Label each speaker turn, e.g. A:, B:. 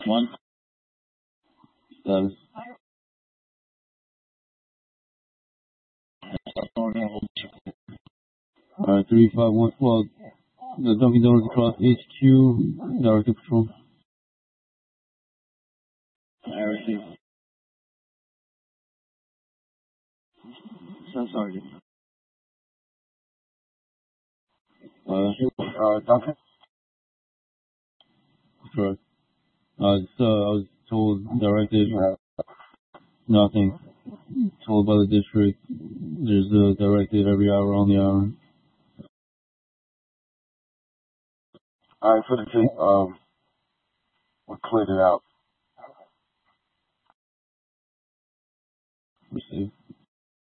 A: One status. Alright, 351. Well, the Dunkin' Donuts across HQ, Director Patrol. I received. Sergeant. Duncan? Correct. I was told, directed, nothing. Told by the district, there's directed every hour on the hour. Alright, for the team, we cleared it out. Received.